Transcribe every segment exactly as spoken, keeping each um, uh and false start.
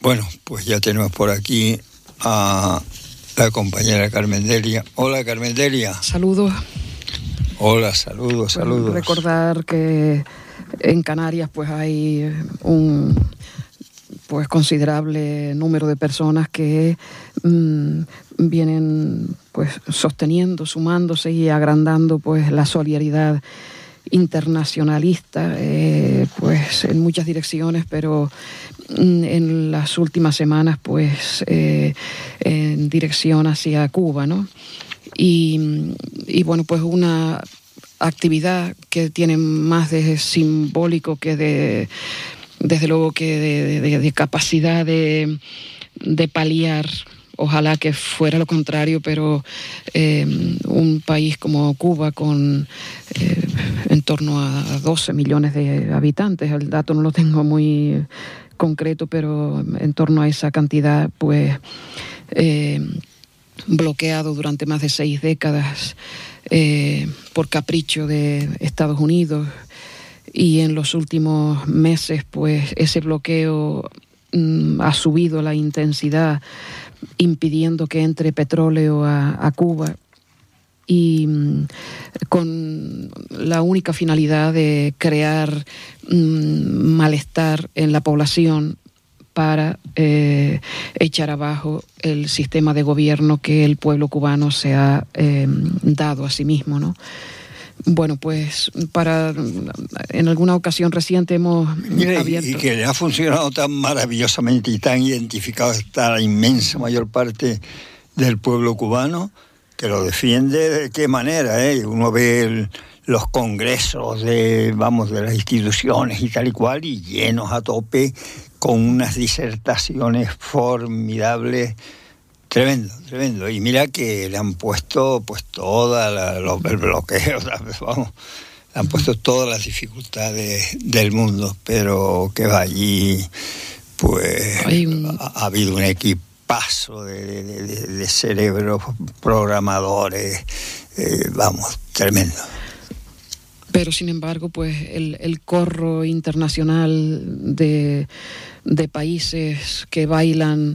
Bueno, pues ya tenemos por aquí a la compañera Carmen Delia. Hola, Carmen Delia. Saludos. Hola, saludos, saludos. Bueno, recordar que en Canarias pues hay un pues considerable número de personas que mmm, vienen pues sosteniendo, sumándose y agrandando pues la solidaridad internacionalista, eh, pues en muchas direcciones, pero en las últimas semanas pues eh, en dirección hacia Cuba, ¿no? Y, y bueno, pues una actividad que tiene más de simbólico que de, desde luego que de, de, de capacidad de, de paliar. Ojalá que fuera lo contrario, pero eh, un país como Cuba con eh, en torno a doce millones de habitantes, el dato no lo tengo muy concreto, pero en torno a esa cantidad, pues eh, bloqueado durante más de seis décadas eh, por capricho de Estados Unidos, y en los últimos meses, pues ese bloqueo mm, ha subido la intensidad, impidiendo que entre petróleo a, a Cuba, y mmm, con la única finalidad de crear mmm, malestar en la población para eh, echar abajo el sistema de gobierno que el pueblo cubano se ha eh, dado a sí mismo, ¿no? Bueno, pues para en alguna ocasión reciente hemos Mire, abierto... Y que le ha funcionado tan maravillosamente y tan identificado está la inmensa mayor parte del pueblo cubano, que lo defiende de qué manera, ¿eh? Uno ve el, los congresos de, vamos, de las instituciones y tal y cual, y llenos a tope con unas disertaciones formidables. Tremendo, tremendo. Y mira que le han puesto pues toda la, los, el bloqueo, vamos, le han puesto todas las dificultades del mundo, pero que va allí, pues un... ha, ha habido un equipazo de, de, de, de cerebros programadores, eh, vamos, tremendo. Pero sin embargo, pues el, el corro internacional de, de países que bailan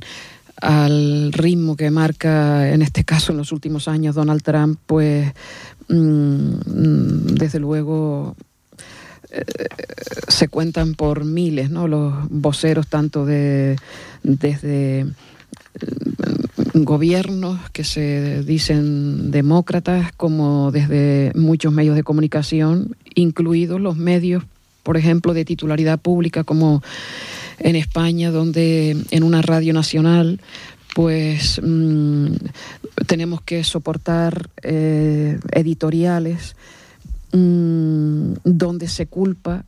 al ritmo que marca, en este caso en los últimos años, Donald Trump, pues mmm, desde luego eh, se cuentan por miles, ¿no? Los voceros tanto de desde eh, gobiernos que se dicen demócratas como desde muchos medios de comunicación, incluidos los medios, por ejemplo, de titularidad pública como en España, donde en una radio nacional pues mmm, tenemos que soportar eh, editoriales mmm, donde se culpa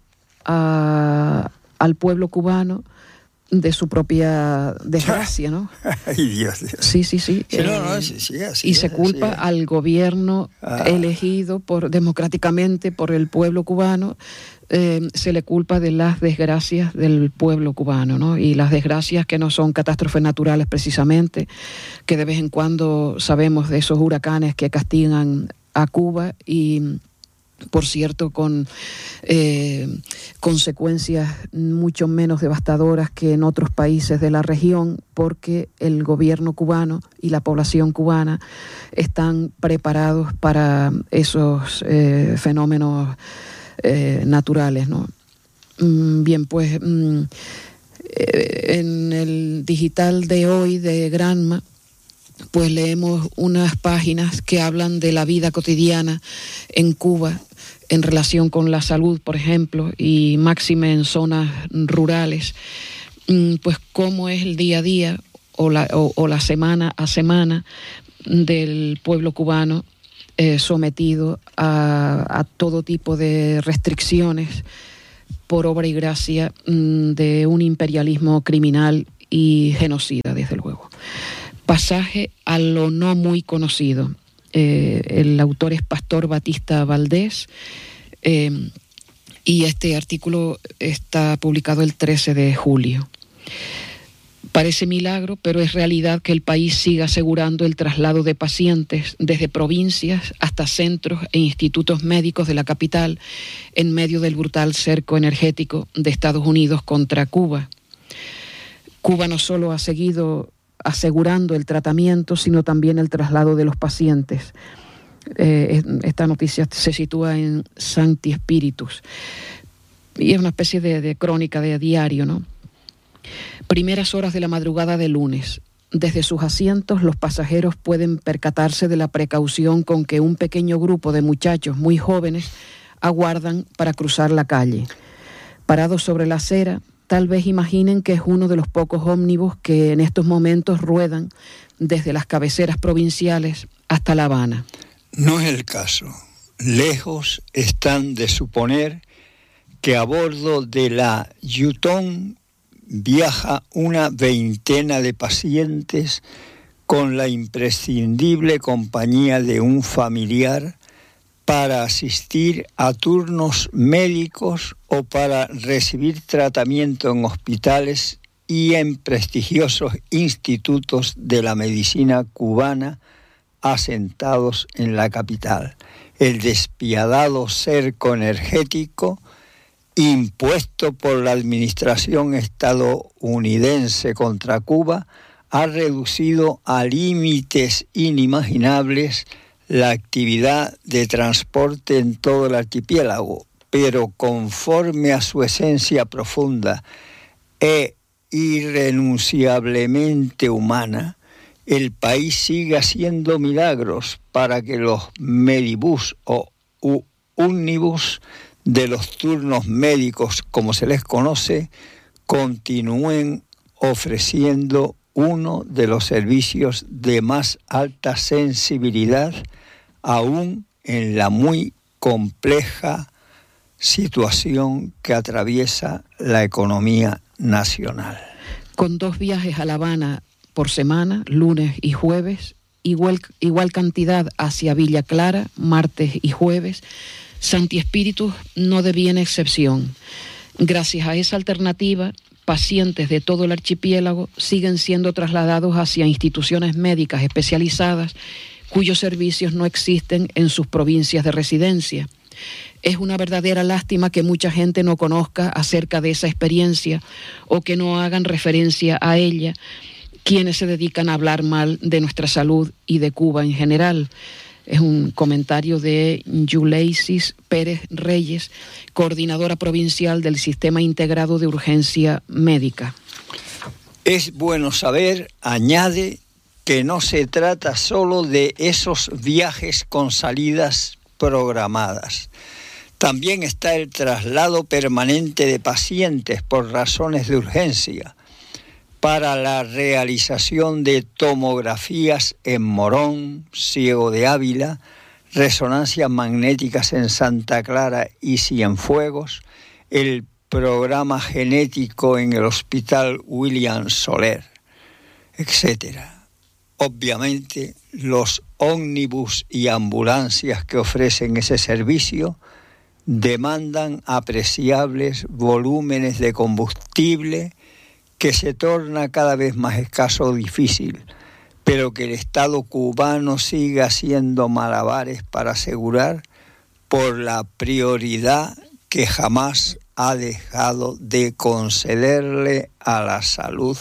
a, al pueblo cubano de su propia desgracia, ¿no? Ay, Dios, Dios. Sí, sí, sí. sí, eh, no, no, sí, sí así y es, se culpa así al gobierno ah. elegido por democráticamente por el pueblo cubano. Eh, se le culpa de las desgracias del pueblo cubano, ¿no? Y las desgracias que no son catástrofes naturales precisamente, que de vez en cuando sabemos de esos huracanes que castigan a Cuba y, por cierto, con eh, consecuencias mucho menos devastadoras que en otros países de la región, porque el gobierno cubano y la población cubana están preparados para esos eh, fenómenos Eh, naturales, ¿no? Mm, bien, pues mm, eh, en el digital de hoy de Granma, pues leemos unas páginas que hablan de la vida cotidiana en Cuba en relación con la salud, por ejemplo, y máxime en zonas rurales, mm, pues cómo es el día a día o la, o, o la semana a semana del pueblo cubano Eh, sometido a, a todo tipo de restricciones por obra y gracia mm, de un imperialismo criminal y genocida, desde luego. Pasaje a lo no muy conocido. Eh, el autor es Pastor Batista Valdés eh, y este artículo está publicado el trece de julio. Parece milagro, pero es realidad que el país siga asegurando el traslado de pacientes desde provincias hasta centros e institutos médicos de la capital en medio del brutal cerco energético de Estados Unidos contra Cuba. Cuba no solo ha seguido asegurando el tratamiento, sino también el traslado de los pacientes. Eh, esta noticia se sitúa en Sancti Spiritus y es una especie de, de crónica de diario, ¿no? Primeras horas de la madrugada de lunes. Desde sus asientos los pasajeros pueden percatarse de la precaución con que un pequeño grupo de muchachos muy jóvenes aguardan para cruzar la calle. Parados sobre la acera, tal vez imaginen que es uno de los pocos ómnibus que en estos momentos ruedan desde las cabeceras provinciales hasta La Habana. No es el caso. Lejos están de suponer que a bordo de la Yutong viaja una veintena de pacientes con la imprescindible compañía de un familiar para asistir a turnos médicos o para recibir tratamiento en hospitales y en prestigiosos institutos de la medicina cubana asentados en la capital. El despiadado cerco energético impuesto por la administración estadounidense contra Cuba ha reducido a límites inimaginables la actividad de transporte en todo el archipiélago, pero conforme a su esencia profunda e irrenunciablemente humana, el país sigue haciendo milagros para que los medibús o ómnibus de los turnos médicos, como se les conoce, continúen ofreciendo uno de los servicios de más alta sensibilidad, aún en la muy compleja situación que atraviesa la economía nacional. Con dos viajes a La Habana por semana, lunes y jueves, igual, igual cantidad hacia Villa Clara, martes y jueves, Sancti Spiritus no deviene excepción. Gracias a esa alternativa, pacientes de todo el archipiélago siguen siendo trasladados hacia instituciones médicas especializadas cuyos servicios no existen en sus provincias de residencia. Es una verdadera lástima que mucha gente no conozca acerca de esa experiencia o que no hagan referencia a ella quienes se dedican a hablar mal de nuestra salud y de Cuba en general. Es un comentario de Yuleisis Pérez Reyes, coordinadora provincial del Sistema Integrado de Urgencia Médica. Es bueno saber, añade, que no se trata solo de esos viajes con salidas programadas. También está el traslado permanente de pacientes por razones de urgencia para la realización de tomografías en Morón, Ciego de Ávila, resonancias magnéticas en Santa Clara y Cienfuegos, el programa genético en el Hospital William Soler, etcétera. Obviamente, los ómnibus y ambulancias que ofrecen ese servicio demandan apreciables volúmenes de combustible que se torna cada vez más escaso o difícil, pero que el Estado cubano sigue haciendo malabares para asegurar por la prioridad que jamás ha dejado de concederle a la salud.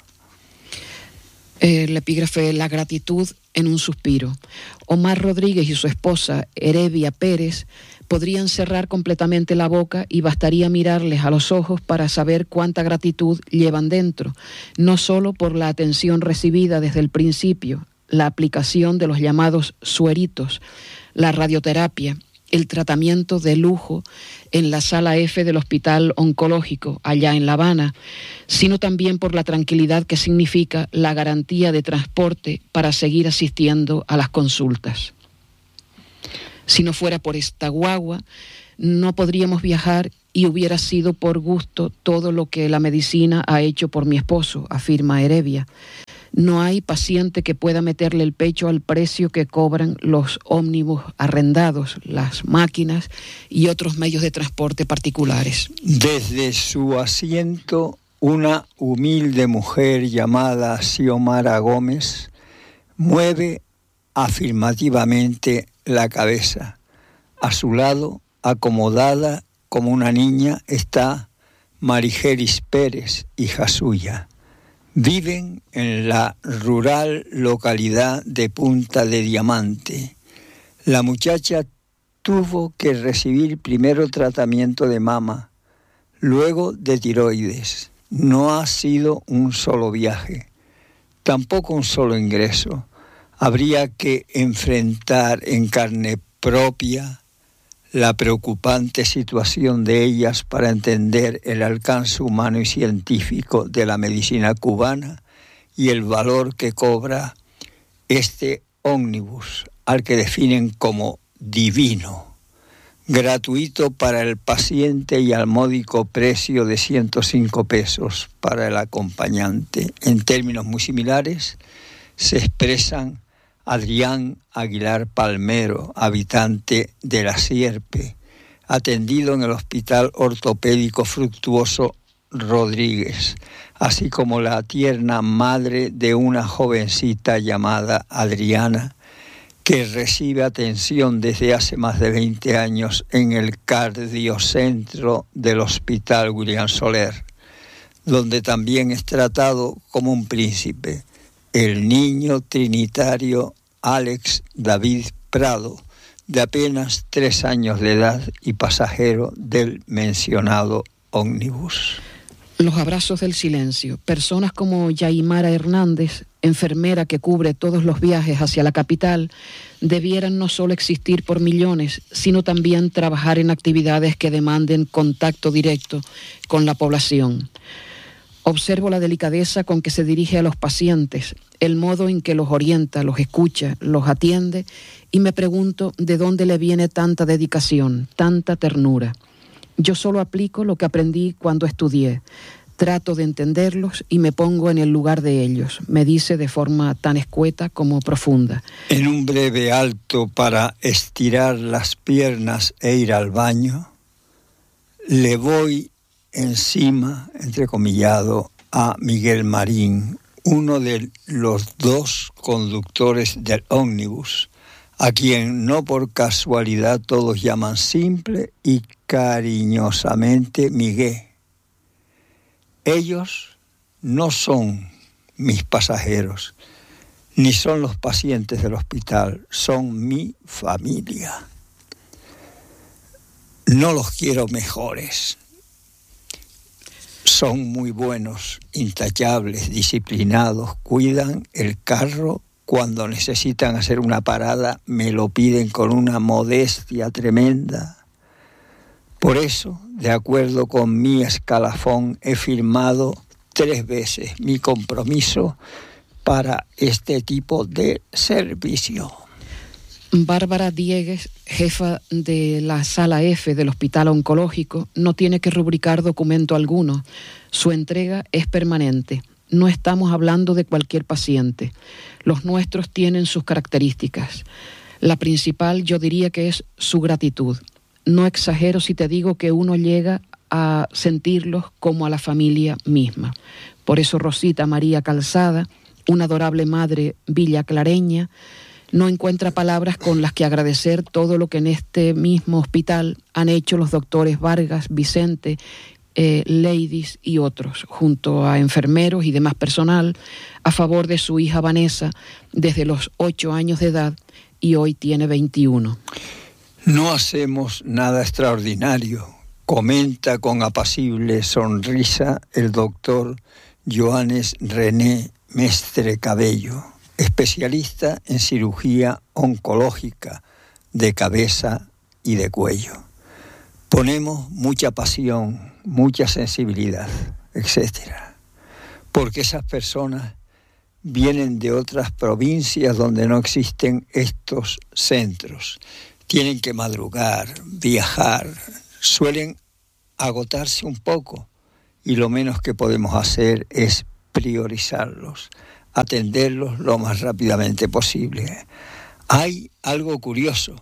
El epígrafe La gratitud en un suspiro. Omar Rodríguez y su esposa Erevia Pérez podrían cerrar completamente la boca y bastaría mirarles a los ojos para saber cuánta gratitud llevan dentro, no solo por la atención recibida desde el principio, la aplicación de los llamados sueritos, la radioterapia, el tratamiento de lujo en la sala F del Hospital Oncológico allá en La Habana, sino también por la tranquilidad que significa la garantía de transporte para seguir asistiendo a las consultas. Si no fuera por esta guagua, no podríamos viajar y hubiera sido por gusto todo lo que la medicina ha hecho por mi esposo, afirma Erevia. No hay paciente que pueda meterle el pecho al precio que cobran los ómnibus arrendados, las máquinas y otros medios de transporte particulares. Desde su asiento, una humilde mujer llamada Xiomara Gómez mueve afirmativamente la cabeza. A su lado, acomodada como una niña, está Marigelis Pérez, hija suya. Viven en la rural localidad de Punta de Diamante. La muchacha tuvo que recibir primero tratamiento de mama, luego de tiroides. No ha sido un solo viaje, tampoco un solo ingreso. Habría que enfrentar en carne propia la preocupante situación de ellas para entender el alcance humano y científico de la medicina cubana y el valor que cobra este ómnibus, al que definen como divino, gratuito para el paciente y al módico precio de ciento cinco pesos para el acompañante. En términos muy similares se expresan Adrián Aguilar Palmero, habitante de La Sierpe, atendido en el Hospital Ortopédico Fructuoso Rodríguez, así como la tierna madre de una jovencita llamada Adriana, que recibe atención desde hace más de veinte años en el cardiocentro del Hospital William Soler, donde también es tratado como un príncipe el niño trinitario Alex David Prado, de apenas tres años de edad y pasajero del mencionado ómnibus. Los abrazos del silencio. Personas como Yaimara Hernández, enfermera que cubre todos los viajes hacia la capital, debieran no solo existir por millones, sino también trabajar en actividades que demanden contacto directo con la población. Observo la delicadeza con que se dirige a los pacientes, el modo en que los orienta, los escucha, los atiende, y me pregunto de dónde le viene tanta dedicación, tanta ternura. Yo solo aplico lo que aprendí cuando estudié. Trato de entenderlos y me pongo en el lugar de ellos, me dice de forma tan escueta como profunda. En un breve alto para estirar las piernas e ir al baño, le voy encima, entrecomillado, a Miguel Marín, uno de los dos conductores del ómnibus, a quien no por casualidad todos llaman simple y cariñosamente Miguel. Ellos no son mis pasajeros, ni son los pacientes del hospital, son mi familia. No los quiero mejores. Son muy buenos, intachables, disciplinados, cuidan el carro. Cuando necesitan hacer una parada, me lo piden con una modestia tremenda. Por eso, de acuerdo con mi escalafón, he firmado tres veces mi compromiso para este tipo de servicio. Bárbara Diegues, jefa de la Sala F del Hospital Oncológico, no tiene que rubricar documento alguno. Su entrega es permanente. No estamos hablando de cualquier paciente. Los nuestros tienen sus características. La principal, yo diría que es su gratitud. No exagero si te digo que uno llega a sentirlos como a la familia misma. Por eso Rosita María Calzada, una adorable madre villaclareña, no encuentra palabras con las que agradecer todo lo que en este mismo hospital han hecho los doctores Vargas, Vicente, eh, Ladies y otros, junto a enfermeros y demás personal, a favor de su hija Vanessa desde los ocho años de edad y hoy tiene veintiuno. No hacemos nada extraordinario, comenta con apacible sonrisa el doctor Joanes René Mestre Cabello, especialista en cirugía oncológica de cabeza y de cuello. Ponemos mucha pasión, mucha sensibilidad, etcétera, porque esas personas vienen de otras provincias donde no existen estos centros. Tienen que madrugar, viajar, suelen agotarse un poco y lo menos que podemos hacer es priorizarlos, atenderlos lo más rápidamente posible. Hay algo curioso.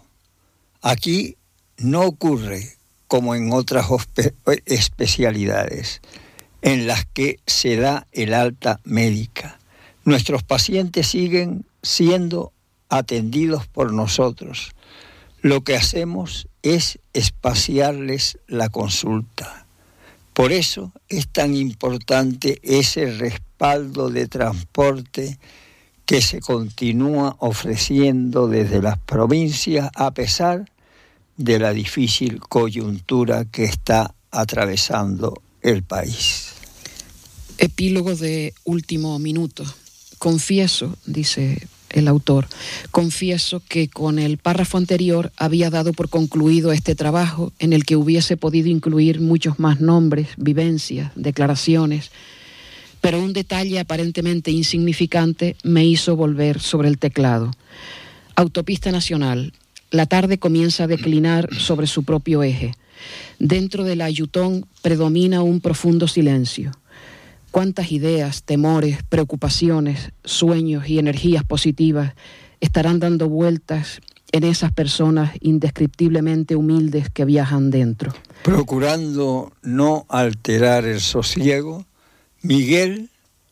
Aquí no ocurre como en otras hospe- especialidades en las que se da el alta médica. Nuestros pacientes siguen siendo atendidos por nosotros. Lo que hacemos es espaciarles la consulta. Por eso es tan importante ese respaldo de transporte que se continúa ofreciendo desde las provincias a pesar de la difícil coyuntura que está atravesando el país. Epílogo de último minuto. Confieso, dice el autor, confieso que con el párrafo anterior había dado por concluido este trabajo en el que hubiese podido incluir muchos más nombres, vivencias, declaraciones, pero un detalle aparentemente insignificante me hizo volver sobre el teclado. Autopista Nacional. La tarde comienza a declinar sobre su propio eje. Dentro del Ayutthón predomina un profundo silencio. Cuántas ideas, temores, preocupaciones, sueños y energías positivas estarán dando vueltas en esas personas indescriptiblemente humildes que viajan dentro. Procurando no alterar el sosiego, Miguel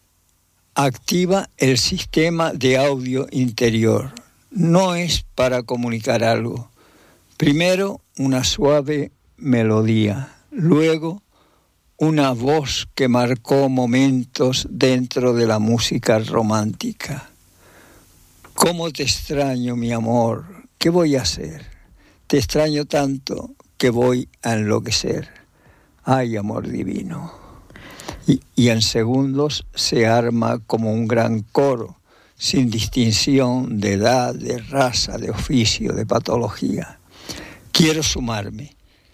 activa el sistema de audio interior. No es para comunicar algo. Primero, una suave melodía. Luego, una voz que marcó momentos dentro de la música romántica. ¿Cómo te extraño, mi amor? ¿Qué voy a hacer? Te extraño tanto que voy a enloquecer. Ay, amor divino. Y, y en segundos se arma como un gran coro, sin distinción de edad, de raza, de oficio, de patología. Quiero sumarme,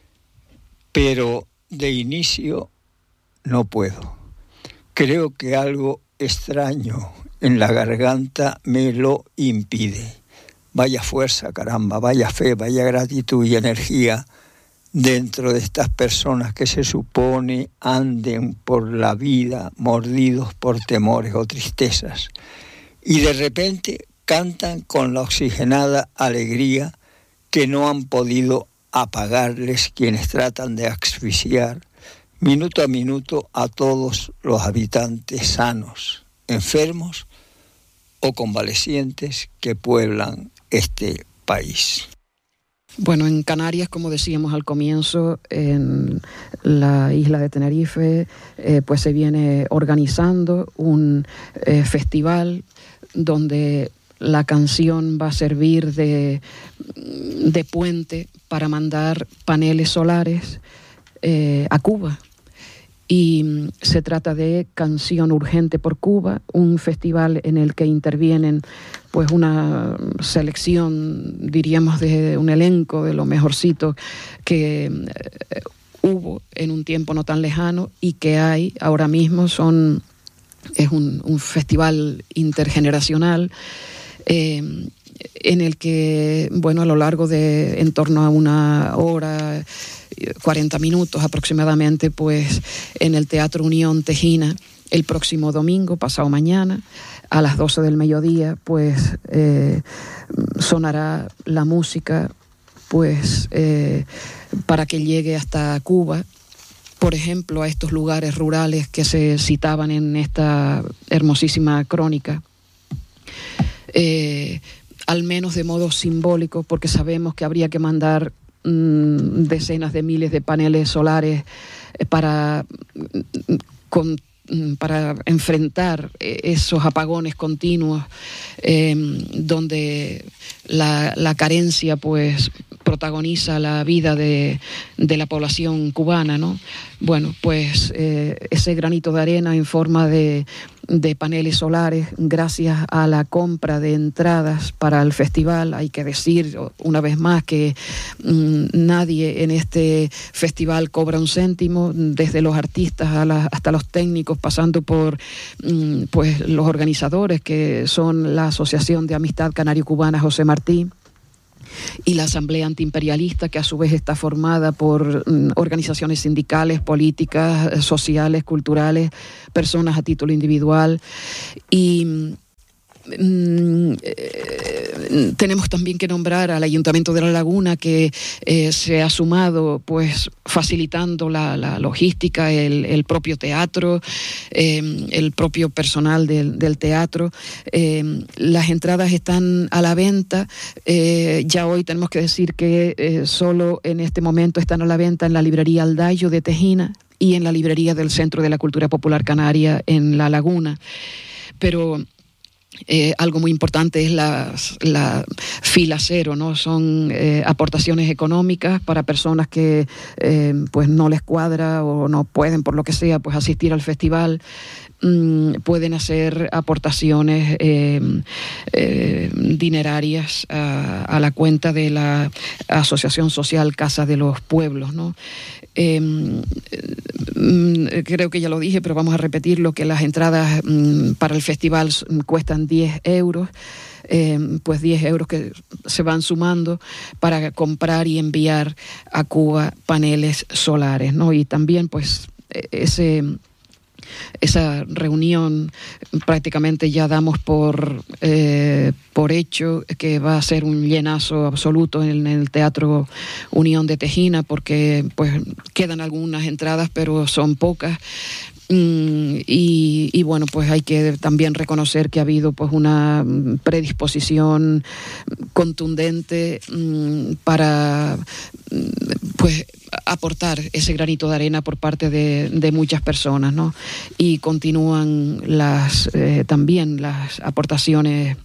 pero de inicio no puedo. Creo que algo extraño en la garganta me lo impide. Vaya fuerza, caramba, vaya fe, vaya gratitud y energía dentro de estas personas que se supone anden por la vida mordidos por temores o tristezas. Y de repente cantan con la oxigenada alegría que no han podido apagarles quienes tratan de asfixiar minuto a minuto a todos los habitantes sanos, enfermos o convalecientes que pueblan este país. Bueno, en Canarias, como decíamos al comienzo, en la isla de Tenerife, eh, pues se viene organizando un eh, festival donde la canción va a servir de, de puente para mandar paneles solares eh, a Cuba. Y se trata de Canción Urgente por Cuba, un festival en el que intervienen pues una selección, diríamos, de un elenco de lo mejorcito que eh, hubo en un tiempo no tan lejano y que hay ahora mismo. Son, es un, un festival intergeneracional eh, en el que, bueno, a lo largo de en torno a una hora, cuarenta minutos aproximadamente, pues en el Teatro Unión Tejina, el próximo domingo, pasado mañana, a las doce del mediodía, pues eh, sonará la música, pues eh, para que llegue hasta Cuba, por ejemplo, a estos lugares rurales que se citaban en esta hermosísima crónica, eh, al menos de modo simbólico, porque sabemos que habría que mandar mmm, decenas de miles de paneles solares eh, para con para enfrentar esos apagones continuos eh, donde la, la carencia pues protagoniza la vida de, de la población cubana, ¿no? Bueno, pues eh, ese granito de arena en forma de, de paneles solares, gracias a la compra de entradas para el festival. Hay que decir una vez más que mmm, nadie en este festival cobra un céntimo, desde los artistas a la, hasta los técnicos, pasando por mmm, pues los organizadores, que son la Asociación de Amistad Canario-Cubana José Martí y la Asamblea Antiimperialista, que a su vez está formada por mm, organizaciones sindicales, políticas, sociales, culturales, personas a título individual. Y mm, eh, tenemos también que nombrar al Ayuntamiento de La Laguna, que eh, se ha sumado, pues facilitando la, la logística, el, el propio teatro, eh, el propio personal del, del teatro. Eh, las entradas están a la venta. Eh, ya hoy tenemos que decir que eh, solo en este momento están a la venta en la librería Aldayo de Tejina y en la librería del Centro de la Cultura Popular Canaria en La Laguna. Pero Eh, algo muy importante es la, la fila cero, ¿no? Son eh, aportaciones económicas para personas que eh, pues no les cuadra o no pueden, por lo que sea, pues asistir al festival. Mm, pueden hacer aportaciones eh, eh, dinerarias a, a la cuenta de la Asociación Social Casa de los Pueblos, ¿no? Eh, creo que ya lo dije, pero vamos a repetirlo, que las entradas mm, para el festival cuestan diez euros, eh, pues diez euros que se van sumando para comprar y enviar a Cuba paneles solares, ¿no? Y también pues ese... esa reunión prácticamente ya damos por eh, por hecho que va a ser un llenazo absoluto en el Teatro Unión de Tejina, porque pues quedan algunas entradas, pero son pocas. Mm, y, y bueno, pues hay que también reconocer que ha habido pues una predisposición contundente mm, para pues aportar ese granito de arena por parte de, de muchas personas, ¿no? Y continúan las eh, también las aportaciones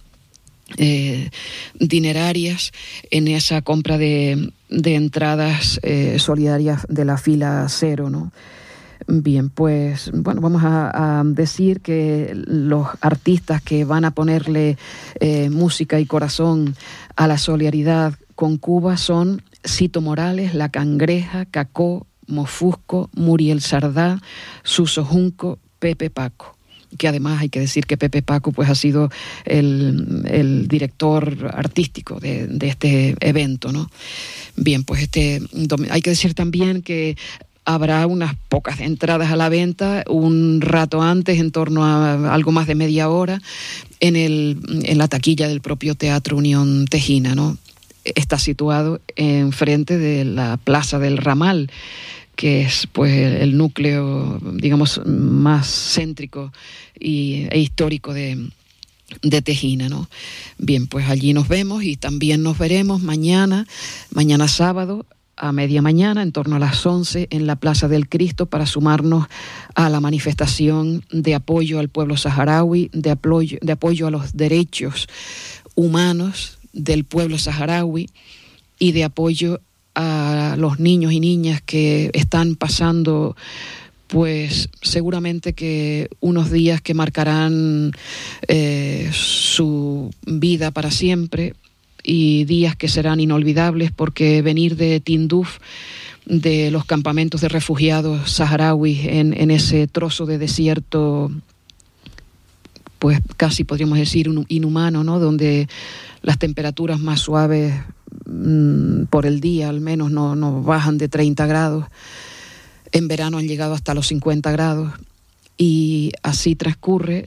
eh, dinerarias en esa compra de, de entradas eh, solidarias de la fila cero, ¿no? Bien, pues bueno, vamos a, a decir que los artistas que van a ponerle eh, música y corazón a la solidaridad con Cuba son Cito Morales, La Cangreja, Cacó, Mofusco, Muriel Sardá, Suso Junco, Pepe Paco. Que además hay que decir que Pepe Paco pues ha sido el, el director artístico de, de este evento, ¿no? Bien, pues este hay que decir también que habrá unas pocas entradas a la venta un rato antes, en torno a algo más de media hora, en, el, en la taquilla del propio Teatro Unión Tejina, ¿no? Está situado enfrente de la Plaza del Ramal, que es pues el núcleo, digamos, más céntrico y, e histórico de, de Tejina, ¿no? Bien, pues allí nos vemos y también nos veremos mañana, mañana sábado, a media mañana, en torno a las once, en la Plaza del Cristo, para sumarnos a la manifestación de apoyo al pueblo saharaui, de apoyo, de apoyo a los derechos humanos del pueblo saharaui y de apoyo a los niños y niñas que están pasando pues seguramente que unos días que marcarán eh, su vida para siempre, y días que serán inolvidables, porque venir de Tinduf, de los campamentos de refugiados saharauis en, en ese trozo de desierto, pues casi podríamos decir inhumano, ¿no? Donde las temperaturas más suaves mmm, por el día al menos no, no bajan de treinta grados, en verano han llegado hasta los cincuenta grados, y así transcurre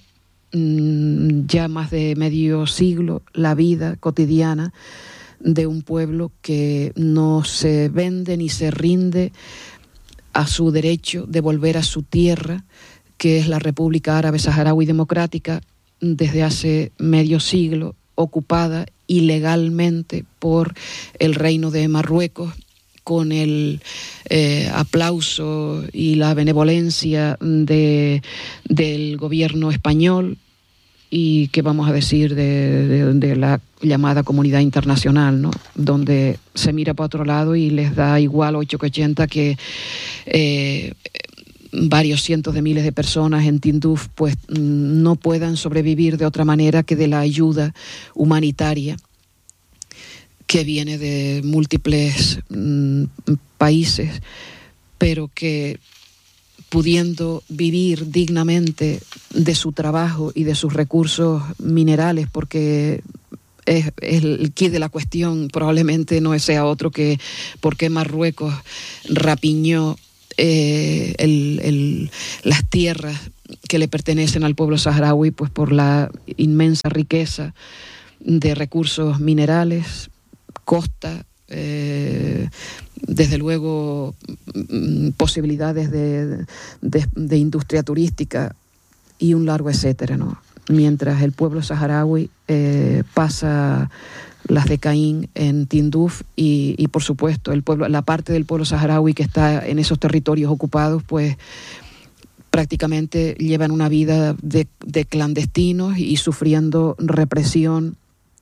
ya más de medio siglo la vida cotidiana de un pueblo que no se vende ni se rinde a su derecho de volver a su tierra, que es la República Árabe Saharaui Democrática, desde hace medio siglo ocupada ilegalmente por el Reino de Marruecos, con el eh, aplauso y la benevolencia de, del gobierno español, y qué vamos a decir de, de, de la llamada comunidad internacional, ¿no? Donde se mira para otro lado y les da igual ocho que ochenta que eh, varios cientos de miles de personas en Tinduf pues no puedan sobrevivir de otra manera que de la ayuda humanitaria que viene de múltiples mm, países, pero que, pudiendo vivir dignamente de su trabajo y de sus recursos minerales, porque es, es el quid de la cuestión, probablemente no sea otro que por qué Marruecos rapiñó eh, el, el, las tierras que le pertenecen al pueblo saharaui, pues por la inmensa riqueza de recursos minerales, costa, eh, desde luego posibilidades de, de, de industria turística y un largo etcétera, ¿no? Mientras el pueblo saharaui eh, pasa las de Caín en Tinduf y, y por supuesto el pueblo, la parte del pueblo saharaui que está en esos territorios ocupados, pues prácticamente llevan una vida de, de clandestinos y sufriendo represión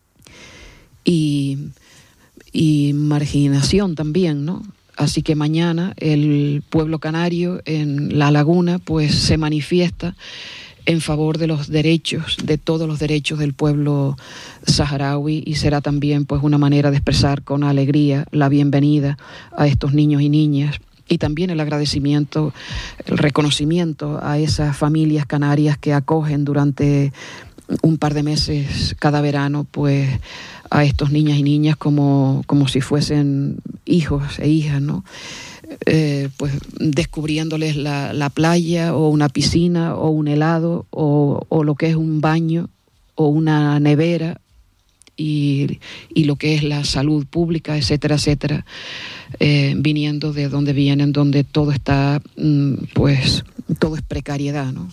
y, y marginación también, ¿no? Así que mañana el pueblo canario en La Laguna pues se manifiesta en favor de los derechos, de todos los derechos del pueblo saharaui, y será también pues una manera de expresar con alegría la bienvenida a estos niños y niñas, y también el agradecimiento, el reconocimiento a esas familias canarias que acogen durante un par de meses cada verano pues a estos niñas y niñas como, como si fuesen hijos e hijas, ¿no? Eh, pues descubriéndoles la, la playa o una piscina o un helado o, o lo que es un baño o una nevera y, y lo que es la salud pública, etcétera, etcétera, eh, viniendo de donde vienen, donde todo está, pues, todo es precariedad, ¿no?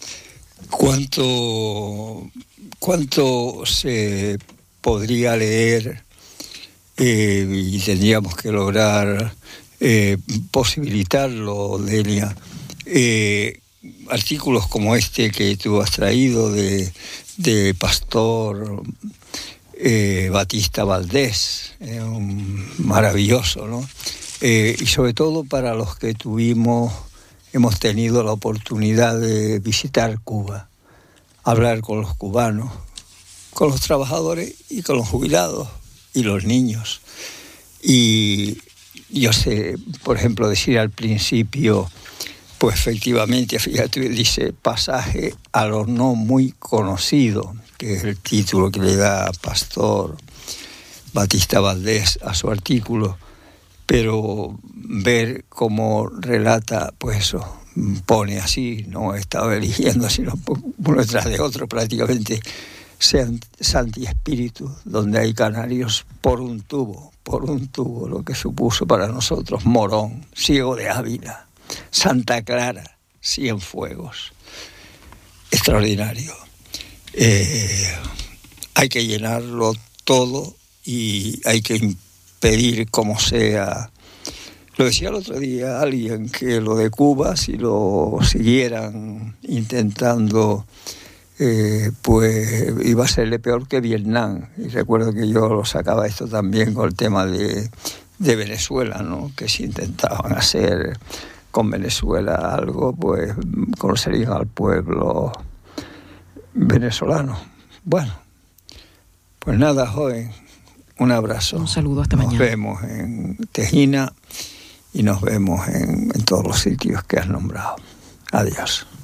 ¿Cuánto, cuánto se podría leer eh, y tendríamos que lograr Eh, posibilitarlo, Delia? Eh, artículos como este que tú has traído de, de Pastor eh, Batista Valdés, eh, un maravilloso, ¿no? Eh, y sobre todo para los que tuvimos, hemos tenido la oportunidad de visitar Cuba, hablar con los cubanos, con los trabajadores y con los jubilados y los niños. Y yo sé, por ejemplo, decir al principio, pues efectivamente, fíjate, dice pasaje a lo no muy conocido, que es el título que le da Pastor Batista Valdés a su artículo, pero ver cómo relata, pues eso, pone así, no he estado eligiendo, sino uno detrás de otro prácticamente, Santi Espíritu, donde hay canarios por un tubo, por un tubo, lo que supuso para nosotros Morón, Ciego de Ávila, Santa Clara, Cienfuegos. Extraordinario. Eh, hay que llenarlo todo y hay que impedir como sea. Lo decía el otro día alguien, que lo de Cuba, si lo siguieran intentando, Eh, pues iba a serle peor que Vietnam. Y recuerdo que yo lo sacaba esto también con el tema de, de Venezuela, ¿no? Que si intentaban hacer con Venezuela algo, pues conocerían al pueblo venezolano. Bueno, pues nada, joven, un abrazo. Un saludo, hasta mañana. Nos vemos en Tejina y nos vemos en, en todos los sitios que has nombrado. Adiós.